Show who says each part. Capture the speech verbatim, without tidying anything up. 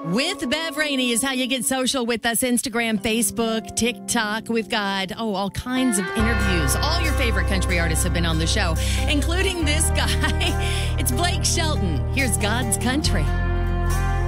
Speaker 1: With Bev Rainey is how you get social with us. Instagram, Facebook, TikTok. We've got, oh, all kinds of interviews. All your favorite country artists have been on the show, including this guy. It's Blake Shelton. Here's God's Country.